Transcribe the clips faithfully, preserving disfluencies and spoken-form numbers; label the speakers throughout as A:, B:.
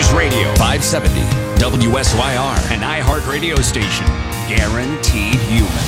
A: News Radio five seventy W S Y R, an iHeart radio station. Guaranteed human.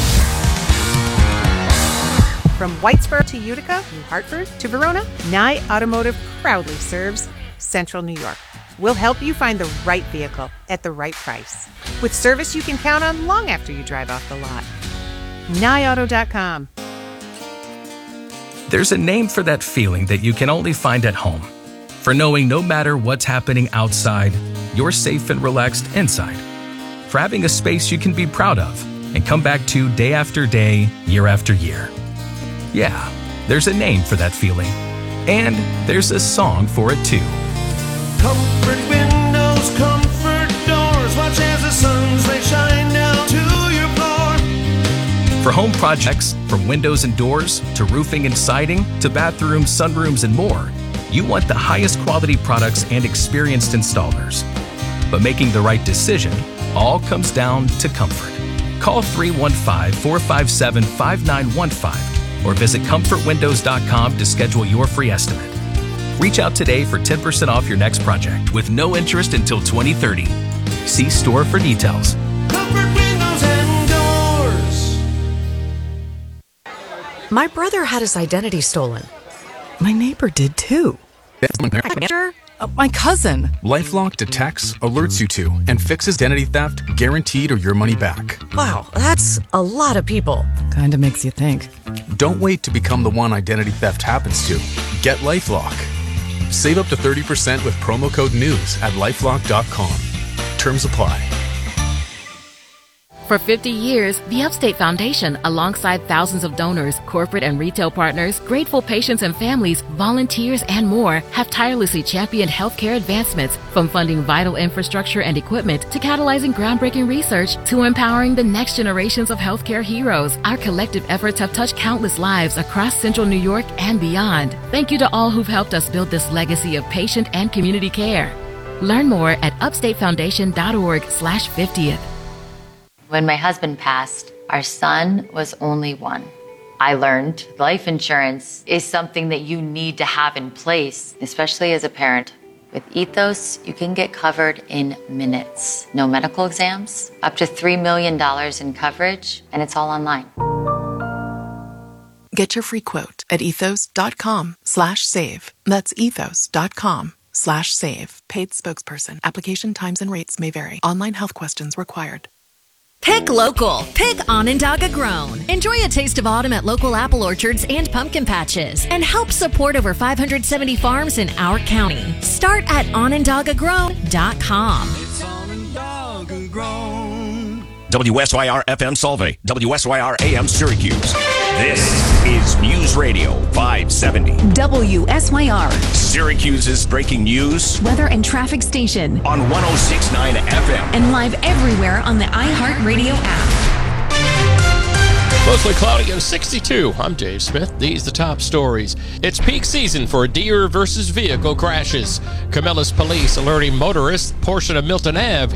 B: From Whitesboro to Utica, New Hartford to Verona, Nye Automotive proudly serves Central New York. We'll help you find the right vehicle at the right price, with service you can count on long after you drive off the lot. Nye Auto dot com.
C: There's a name for that feeling that you can only find at home. For knowing no matter what's happening outside, you're safe and relaxed inside. For having a space you can be proud of and come back to day after day, year after year. Yeah, there's a name for that feeling. And there's a song for it too.
D: Comfort windows, comfort doors, watch as the suns they shine down to your floor.
C: For home projects, from windows and doors to roofing and siding to bathrooms, sunrooms, and more, you want the highest quality products and experienced installers. But making the right decision all comes down to comfort. Call three one five, four five seven, five nine one five or visit comfort windows dot com to schedule your free estimate. Reach out today for ten percent off your next project with no interest until twenty thirty. See store for details.
D: Comfort windows and doors.
E: My brother had his identity stolen.
F: My neighbor did too. Uh, my cousin.
G: LifeLock detects, alerts you to, and fixes identity theft, guaranteed or your money back.
E: Wow, that's a lot of people.
F: Kinda makes you think.
G: Don't wait to become the one identity theft happens to. Get LifeLock. Save up to thirty percent with promo code NEWS at lifelock dot com. Terms apply.
H: For fifty years, the Upstate Foundation, alongside thousands of donors, corporate and retail partners, grateful patients and families, volunteers, and more, have tirelessly championed healthcare advancements, from funding vital infrastructure and equipment to catalyzing groundbreaking research to empowering the next generations of healthcare heroes. Our collective efforts have touched countless lives across Central New York and beyond. Thank you to all who've helped us build this legacy of patient and community care. Learn more at upstatefoundation.org slash 50th.
I: When my husband passed, our son was only one. I learned life insurance is something that you need to have in place, especially as a parent. With Ethos, you can get covered in minutes. No medical exams, up to three million dollars in coverage, and it's all online.
F: Get your free quote at ethos.com slash save. That's ethos.com slash save. Paid spokesperson. Application times and rates may vary. Online health questions required.
J: Pick local. Pick Onondaga Grown. Enjoy a taste of autumn at local apple orchards and pumpkin patches, and help support over five hundred seventy farms in our county. Start at onondaga grown dot com.
D: It's Onondaga Grown.
A: W S Y R F M Solvay, W S Y R A M Syracuse. This is News Radio five seventy.
K: W S Y R.
A: Syracuse's breaking news.
K: Weather and traffic station.
A: On one oh six point nine F M.
K: And live everywhere on the iHeartRadio app.
L: Mostly cloudy and sixty-two. I'm Dave Smith. These are the top stories. It's peak season for deer versus vehicle crashes. Camillus police alerting motorists portion of Milton Avenue